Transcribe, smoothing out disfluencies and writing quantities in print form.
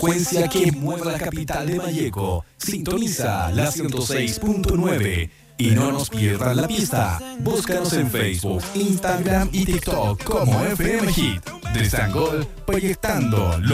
frecuencia que mueve la capital de Valleco. Sintoniza la 106.9 y no nos pierdan la pista. Búscanos en Facebook, Instagram y TikTok como FM Hit. De Sangol, proyectando